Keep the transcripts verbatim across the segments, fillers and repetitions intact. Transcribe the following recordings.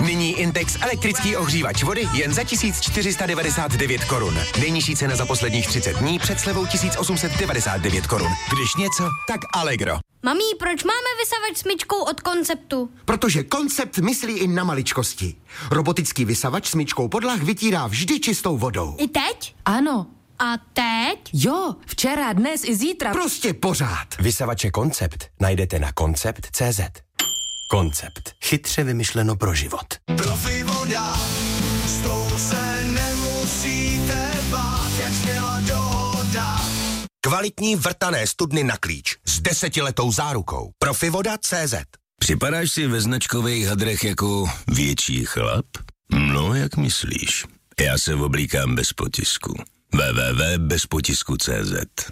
Nyní Intex elektrický ohřívač vody jen za tisíc čtyři sta devadesát devět korun. Nejnižší cena za posledních třicet dní před slevou tisíc osm set devadesát devět korun. Když něco, tak Allegro. Mami, proč máme vysavač smyčkou od Konceptu? Protože Koncept myslí i na maličkosti. Robotický vysavač smyčkou podlah vytírá vždy čistou vodou. I teď? Ano. A teď? Jo, včera, dnes i zítra. Prostě pořád. Vysavače Koncept najdete na koncept tečka cé zet. Koncept. Chytře vymyšleno pro život. Profi voda, s tou se nemusíte bát, jak směla dohoda. Kvalitní vrtané studny na klíč s desetiletou zárukou. Profivoda tečka cé zet. Připadáš si ve značkových hadrech jako větší chlap? No, jak myslíš? Já se oblíkám bez potisku. w w w tečka bez potisku tečka cé zet.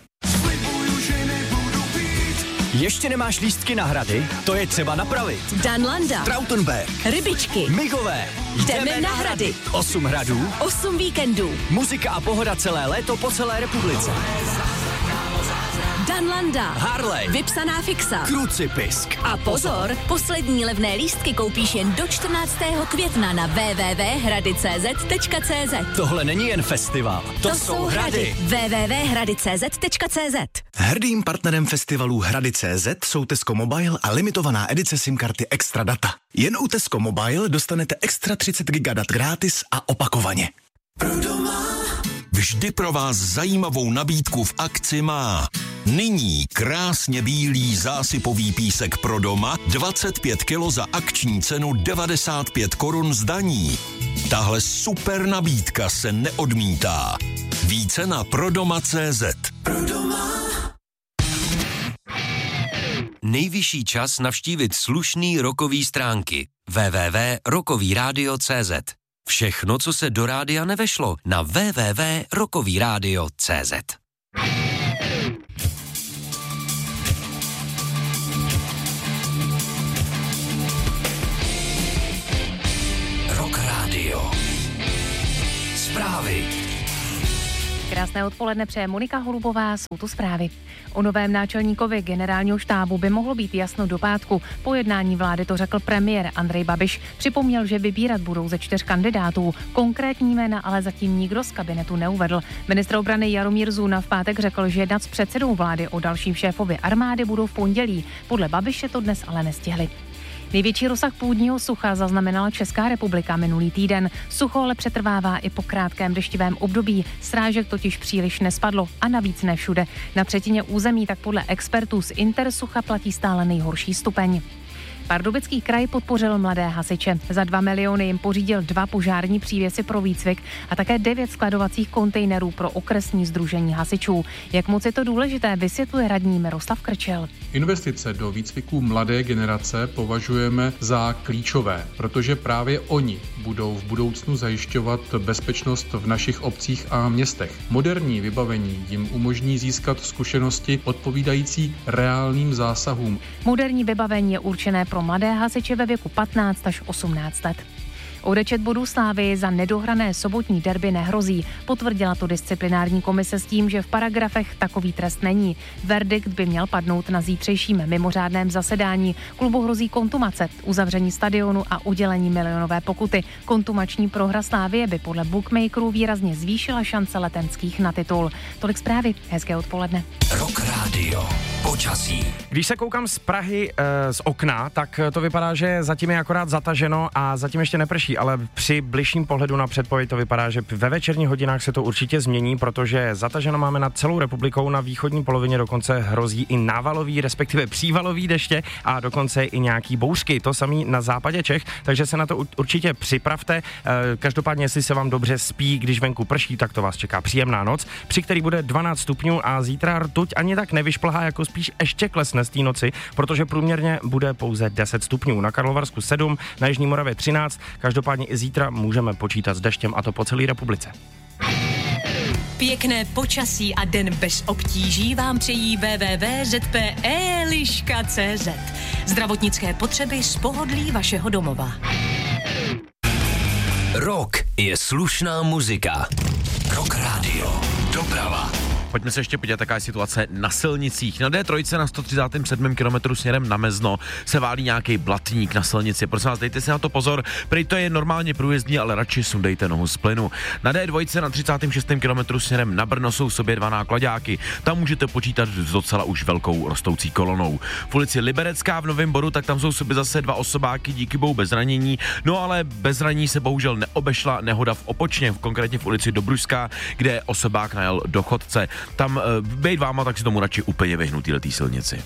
Ještě nemáš lístky na hrady? To je třeba napravit. Danlanda, Trautenberg, Rybičky, Migové. jdeme na hrady. Osm hradů, Osm víkendů. muzika a pohoda celé léto po celé republice. Danlanda, Harley, vypsaná fixa. Krucipisk. A pozor, poslední levné lístky koupíš jen do čtrnáctého května na w w w tečka hrady tečka cé zet tečka cé zet. Tohle není jen festival, to, To jsou hrady. w w w tečka hrady tečka cé zet tečka cé zet. Hrdým partnerem festivalů Hrady tečka cé zet jsou Tesco Mobile a limitovaná edice SIM karty Extra Data. Jen u Tesco Mobile dostanete extra třicet giga dat gratis a opakovaně. Pro doma. Vždy pro vás zajímavou nabídku v akci má. Nyní krásně bílý zásypový písek pro doma dvacet pět kilo za akční cenu devadesát pět korun z daní. Tahle super nabídka se neodmítá. Více na prodoma tečka cé zet. Pro doma. Nejvyšší čas navštívit slušný rokový stránky. w w w tečka rokový rádio tečka cé zet. Všechno, co se do rádia nevešlo, na w w w tečka rokový rádio tečka cé zet. Rock Radio. Zprávy. Krásné odpoledne přeje Monika Holubová, jsou tu zprávy. O novém náčelníkovi generálního štábu by mohlo být jasno do pátku. Po jednání vlády to řekl premiér Andrej Babiš. Připomněl, že vybírat budou ze čtyř kandidátů. Konkrétní jména ale zatím nikdo z kabinetu neuvedl. Ministr obrany Jaromír Zuna v pátek řekl, že jednat s předsedou vlády o dalším šéfovi armády budou v pondělí. Podle Babiše to dnes ale nestihli. Největší rozsah půdního sucha zaznamenala Česká republika minulý týden. Sucho ale přetrvává i po krátkém deštivém období. Srážek totiž příliš nespadlo a navíc ne všude. Na třetině území tak podle expertů z Intersucha platí stále nejhorší stupeň. Pardubický kraj podpořil mladé hasiče. Za dva miliony jim pořídil dva požární přívěsy pro výcvik a také devět skladovacích kontejnerů pro okresní sdružení hasičů. Jak moc je to důležité, vysvětluje radní Miroslav Krčel. Investice do výcviku mladé generace považujeme za klíčové, protože právě oni budou v budoucnu zajišťovat bezpečnost v našich obcích a městech. Moderní vybavení jim umožní získat zkušenosti odpovídající reálným zásahům. Moderní vybavení je určené pro mladé hasiče ve věku patnáct až osmnáct let. Odečet bodů Slávy za nedohrané sobotní derby nehrozí. Potvrdila to disciplinární komise s tím, že v paragrafech takový trest není. Verdikt by měl padnout na zítřejším mimořádném zasedání. Klubu hrozí kontumace, uzavření stadionu a udělení milionové pokuty. Kontumační prohra Slávie by podle bookmakerů výrazně zvýšila šance letenských na titul. Tolik zprávy, hezké odpoledne. Rock Radio. Počasí. Když se koukám z Prahy e, z okna, tak to vypadá, že zatím je akorát zataženo a zatím ještě neprší, ale při bližším pohledu na předpověď to vypadá, že ve večerních hodinách se to určitě změní, protože zataženo máme nad celou republikou, na východní polovině dokonce hrozí i návalový, respektive přívalový deště a dokonce i nějaký bouřky, to samý na západě Čech, takže se na to určitě připravte. E, každopádně, jestli se vám dobře spí, když venku prší, tak to vás čeká příjemná noc, při který bude dvanáct stupňů a zítra rtuť ani tak nevyšplhá, jako spíš ještě klesne z té noci, protože průměrně bude pouze deset stupňů. Na Karlovarsku sedm, na Jižní Moravě třináct, každopádně i zítra můžeme počítat s deštěm a to po celé republice. Pěkné počasí a den bez obtíží vám přejí w w w tečka z p eliška tečka cé zet. Zdravotnické potřeby z pohodlí vašeho domova. Rock je slušná muzika. Rock Radio. Doprava. Pojďme se ještě podívat, jaká je situace na silnicích. Na D tři na sto třicátém sedmém kilometru směrem na Mezno se válí nějaký blatník na silnici. Prosím vás, dejte si na to pozor, prý to je normálně průjezdní, ale radši sundejte nohu z plynu. Na D dva na třicátém šestém kilometru směrem na Brno jsou v sobě dva nákladáky. Tam můžete počítat s docela už velkou rostoucí kolonou. V ulici Liberecká v Novém Boru, tak tam jsou v sobě zase dva osobáky, díky bohu bez zranění. No ale bez zranění se bohužel neobešla nehoda v Opočně, konkrétně v ulici Dobružská, kde osobák najel do chodce. Tam bejt váma, tak si tomu radši úplně vyhnout této silnici.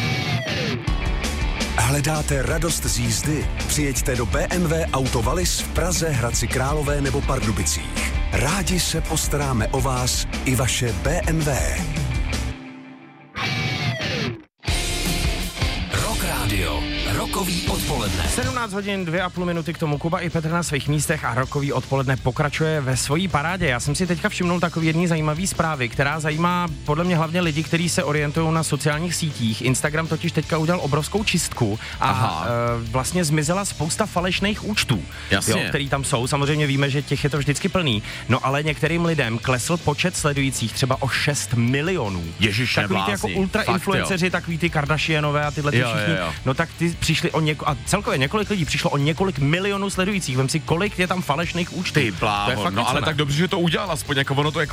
Hledáte radost z jízdy? Přijeďte do bé em vé Auto Wallis v Praze, Hradci Králové nebo Pardubicích. Rádi se postaráme o vás i vaše bé em vé. Rock Radio. Rokový odpoledne. sedmnáct hodin, dvě a půl minuty k tomu. Kuba i Petr na svých místech a rokový odpoledne pokračuje ve svojí parádě. Já jsem si teďka všimnul takový jedný zajímavý zprávy, která zajímá podle mě hlavně lidi, kteří se orientují na sociálních sítích. Instagram totiž teďka udělal obrovskou čistku a e, vlastně zmizela spousta falešných účtů, jo, který tam jsou. Samozřejmě víme, že těch je to vždycky plný. No ale některým lidem klesl počet sledujících třeba o šest milionů. Ježiš, takový ty jako ultra influenceři, takový ty Kardashianové a tyhle ty všichni. Jo, jo. No tak ty přišli o něko- a celkově několik lidí přišlo o několik milionů sledujících. Vem si, kolik je tam falešných účtů. Ty bláho, to je fakt no ale tak dobře, že to udělal, aspoň jako ono to je